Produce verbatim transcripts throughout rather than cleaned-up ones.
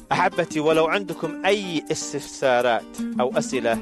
أحبتي، ولو عندكم أي استفسارات أو أسئلة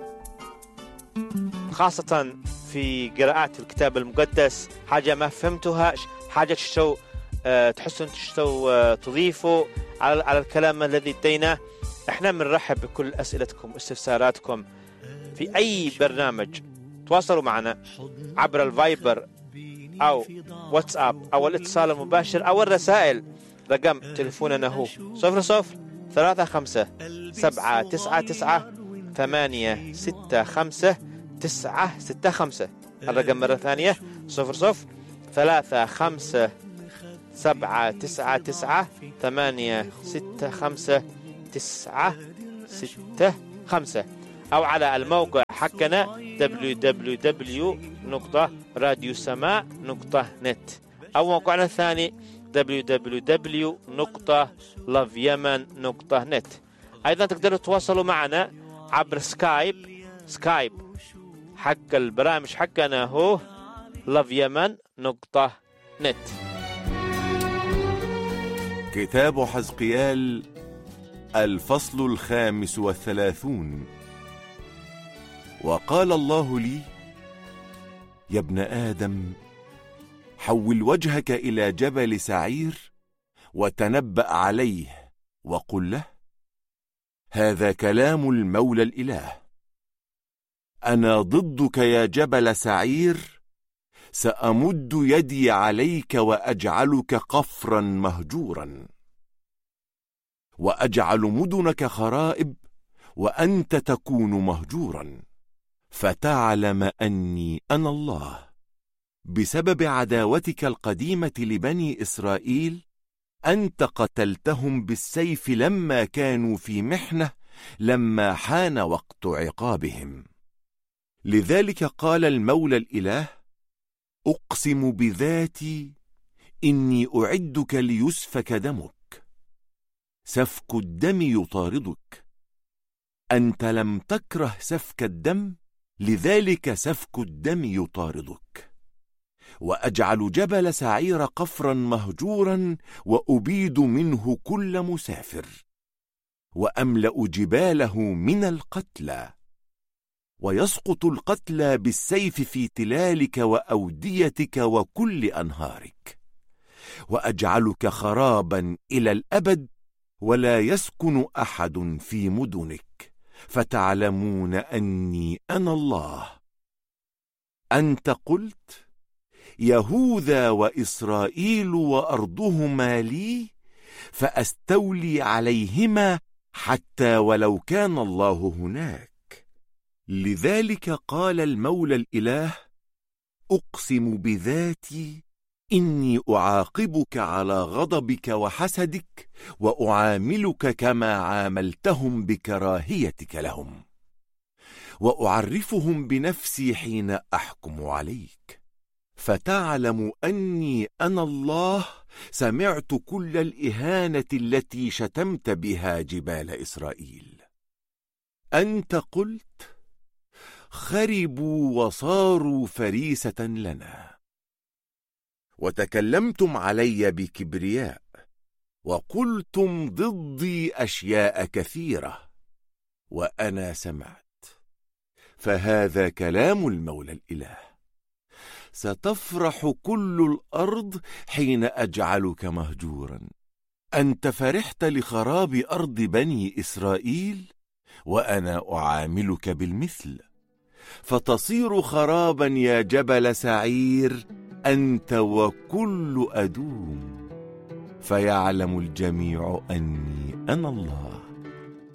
خاصة في قراءات الكتاب المقدس، حاجة ما فهمتوها، حاجة تشتو أه تحسون تشتو أه تضيفوا على, على الكلام الذي اديناه، احنا بنرحب بكل أسئلتكم واستفساراتكم في أي برنامج. تواصلوا معنا عبر الفايبر أو واتساب أو الاتصال المباشر أو الرسائل. رقم تلفوننا هو صفر صفر ثلاثة خمسة سبعة تسعة تسعة ثمانية ستة خمسة تسعة ستة خمسة. الرقم مرة ثانية صفر صفر ثلاثة خمسة سبعة تسعة تسعة ثمانية ستة خمسة تسعة ستة خمسة، أو على الموقع حقنا دبليو دبليو دبليو دوت راديو سماء دوت نت، أو موقعنا الثاني دبليو دبليو دبليو دوت لاف يمن دوت نت. أيضا تقدروا تتواصلوا معنا عبر سكايب. سكايب حق البرامج حقنا هو لاف يمن دوت نت. كتاب حزقيال الفصل الخامس والثلاثون. وقال الله لي: يا ابن آدم، حول وجهك إلى جبل سعير وتنبأ عليه وقل له: هذا كلام المولى الإله، أنا ضدك يا جبل سعير، سأمد يدي عليك وأجعلك قفرا مهجورا، وأجعل مدنك خرائب وأنت تكون مهجورا، فتعلم أني أنا الله، بسبب عداوتك القديمة لبني إسرائيل، أنت قتلتهم بالسيف لما كانوا في محنة، لما حان وقت عقابهم. لذلك قال المولى الإله: أقسم بذاتي إني أعدك ليسفك دمك. سفك الدم يطاردك، أنت لم تكره سفك الدم، لذلك سفك الدم يطاردك. وأجعل جبل سعير قفرا مهجورا، وأبيد منه كل مسافر، وأملأ جباله من القتلى، ويسقط القتلى بالسيف في تلالك وأوديتك وكل أنهارك، وأجعلك خرابا إلى الأبد، ولا يسكن أحد في مدنك، فتعلمون أني أنا الله. أنت قلت: يهوذا وإسرائيل وأرضهما لي، فأستولي عليهما حتى ولو كان الله هناك. لذلك قال المولى الإله: أقسم بذاتي إني أعاقبك على غضبك وحسدك، وأعاملك كما عاملتهم بكراهيتك لهم، وأعرفهم بنفسي حين أحكم عليك، فتعلم أني أنا الله، سمعت كل الإهانة التي شتمت بها جبال إسرائيل. أنت قلت: خربوا وصاروا فريسة لنا، وتكلمتم علي بكبرياء، وقلتم ضدي أشياء كثيرة، وأنا سمعت. فهذا كلام المولى الإله: ستفرح كل الأرض حين أجعلك مهجورا. أنت فرحت لخراب أرض بني إسرائيل، وأنا أعاملك بالمثل، فتصير خرابا يا جبل سعير، أنت وكل أدوم، فيعلم الجميع أني أنا الله.